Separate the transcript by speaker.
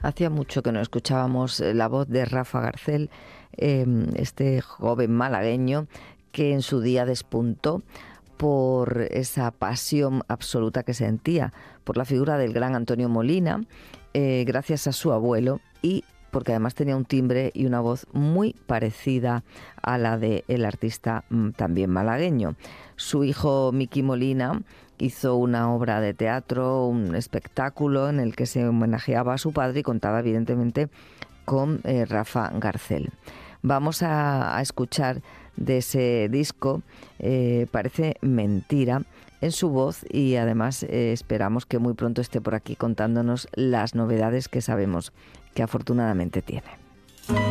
Speaker 1: Hacía mucho que no escuchábamos la voz de Rafa Garcel, este joven malagueño que en su día despuntó por esa pasión absoluta que sentía por la figura del gran Antonio Molina, gracias a su abuelo, y porque además tenía un timbre y una voz muy parecida a la del artista también malagueño. Su hijo Miki Molina hizo una obra de teatro, un espectáculo en el que se homenajeaba a su padre y contaba evidentemente con Rafa Garcel. Vamos a escuchar de ese disco Parece mentira en su voz, y además esperamos que muy pronto esté por aquí contándonos las novedades que sabemos que afortunadamente tiene.